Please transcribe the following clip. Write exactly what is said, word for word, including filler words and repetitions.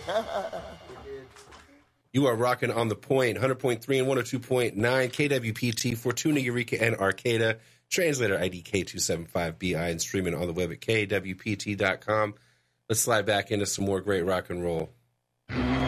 You are rocking on the point, one hundred point three and one oh two point nine K W P T, Fortuna, Eureka, and Arcata. Translator I D K two seven five B I and streaming on the web at K W P T dot com. Let's slide back into some more great rock and roll.